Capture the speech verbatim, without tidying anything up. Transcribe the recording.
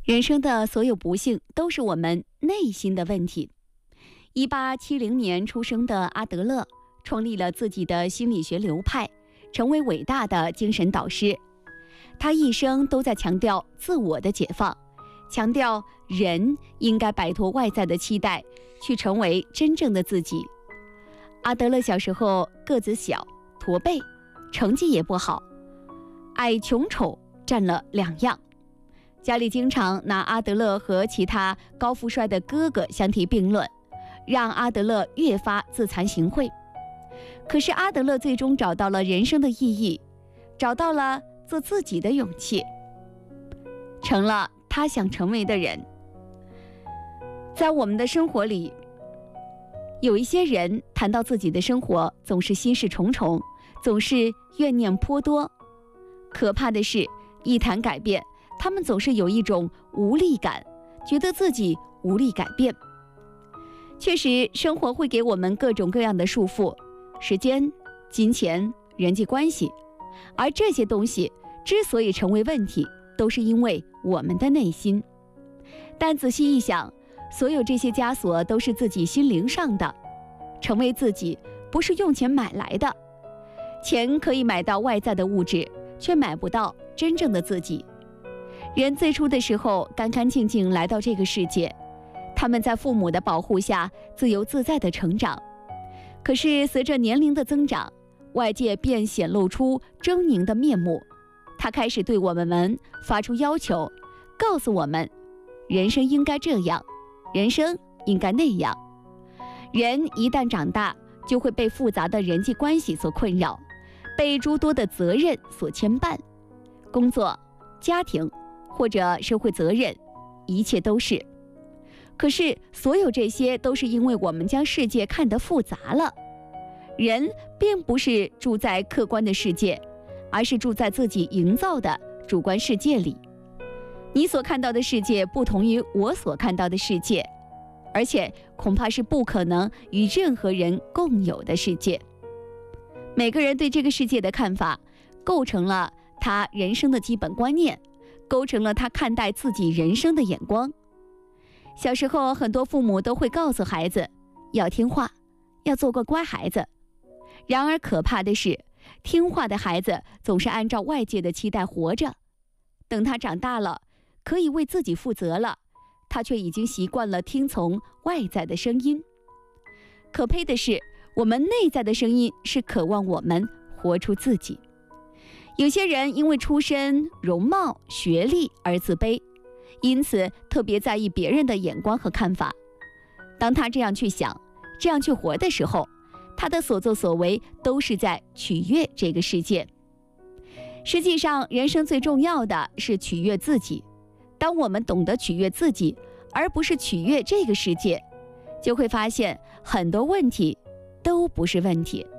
人生的所有不幸都是我们内心的问题。一八七零年出生的阿德勒创立了自己的心理学流派，成为伟大的精神导师。他一生都在强调自我的解放，强调人应该摆脱外在的期待，去成为真正的自己。阿德勒小时候个子小，驼背，成绩也不好，矮穷丑占了两样。家里经常拿阿德勒和其他高富帅的哥哥相提并论，让阿德勒越发自惭形秽。可是阿德勒最终找到了人生的意义，找到了做自己的勇气，成了他想成为的人。在我们的生活里，有一些人谈到自己的生活，总是心事重重，总是怨念颇多。可怕的是，一谈改变，他们总是有一种无力感，觉得自己无力改变。确实，生活会给我们各种各样的束缚，时间、金钱、人际关系，而这些东西之所以成为问题，都是因为我们的内心。但仔细一想，所有这些枷锁都是自己心灵上的，成为自己不是用钱买来的。钱可以买到外在的物质，却买不到真正的自己。人最初的时候干干净净来到这个世界，他们在父母的保护下自由自在地成长。可是随着年龄的增长，外界便显露出狰狞的面目，他开始对我们们发出要求，告诉我们人生应该这样，人生应该那样。人一旦长大，就会被复杂的人际关系所困扰，被诸多的责任所牵绊，工作、家庭或者社会责任，一切都是。可是所有这些都是因为我们将世界看得复杂了。人并不是住在客观的世界，而是住在自己营造的主观世界里。你所看到的世界不同于我所看到的世界，而且恐怕是不可能与任何人共有的世界。每个人对这个世界的看法，构成了他人生的基本观念，构成了他看待自己人生的眼光。小时候，很多父母都会告诉孩子要听话，要做个乖孩子。然而可怕的是，听话的孩子总是按照外界的期待活着，等他长大了，可以为自己负责了，他却已经习惯了听从外在的声音。可悲的是，我们内在的声音是渴望我们活出自己。有些人因为出身、容貌、学历而自卑，因此特别在意别人的眼光和看法。当他这样去想，这样去活的时候，他的所作所为都是在取悦这个世界。实际上，人生最重要的是取悦自己。当我们懂得取悦自己，而不是取悦这个世界，就会发现很多问题都不是问题。